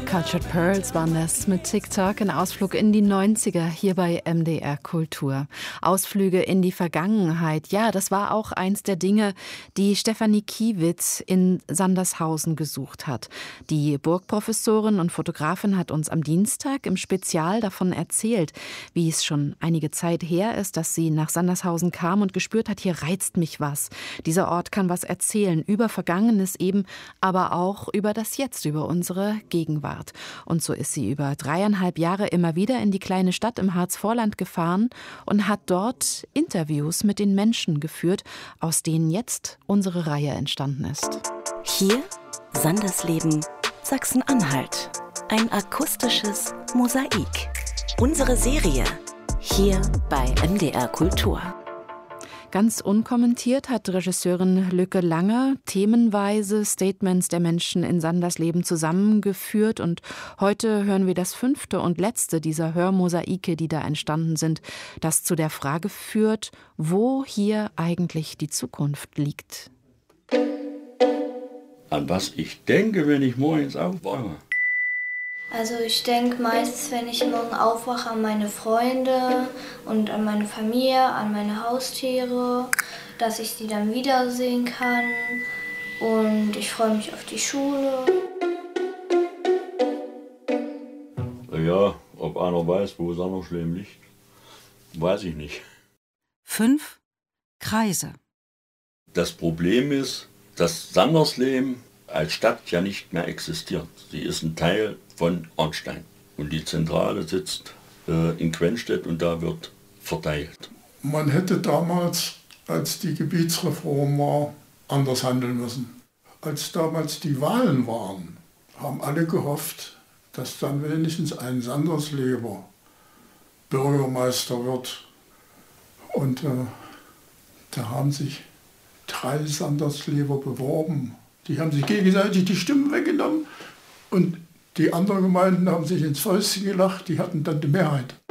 Cultured Pearls waren das mit TikTok, ein Ausflug in die 90er hier bei MDR Kultur. Ausflüge in die Vergangenheit, ja, das war auch eins der Dinge, die Stefanie Kiewitz in Sandershausen gesucht hat. Die Burgprofessorin und Fotografin hat uns am Dienstag im Spezial davon erzählt, wie es schon einige Zeit her ist, dass sie nach Sandershausen kam und gespürt hat, hier reizt mich was. Dieser Ort kann was erzählen, über Vergangenes eben, aber auch über das Jetzt, über unsere Gegenwart. Und so ist sie über 3,5 Jahre immer wieder in die kleine Stadt im Harzvorland gefahren und hat dort Interviews mit den Menschen geführt, aus denen jetzt unsere Reihe entstanden ist. Hier Sandersleben, Sachsen-Anhalt. Ein akustisches Mosaik. Unsere Serie hier bei MDR Kultur. Ganz unkommentiert hat Regisseurin Lücke Langer themenweise Statements der Menschen in Sandersleben zusammengeführt. Und heute hören wir das 5. und letzte dieser Hörmosaike, die da entstanden sind, das zu der Frage führt, wo hier eigentlich die Zukunft liegt. An was ich denke, wenn ich morgens aufwache? Also ich denke meistens, wenn ich morgen aufwache, an meine Freunde und an meine Familie, an meine Haustiere, dass ich sie dann wiedersehen kann. Und ich freue mich auf die Schule. Ja, ob einer weiß, wo Sandersleben liegt, weiß ich nicht. 5 Kreise. Das Problem ist, dass Sandersleben als Stadt ja nicht mehr existiert. Sie ist ein Teil von Arnstein. Und die Zentrale sitzt in Quenstedt und da wird verteilt. Man hätte damals, als die Gebietsreform war, anders handeln müssen. Als damals die Wahlen waren, haben alle gehofft, dass dann wenigstens ein Sandersleber Bürgermeister wird. Und da haben sich 3 Sandersleber beworben. Die haben sich gegenseitig die Stimmen weggenommen und die anderen Gemeinden haben sich ins Fäustchen gelacht, die hatten dann die Mehrheit.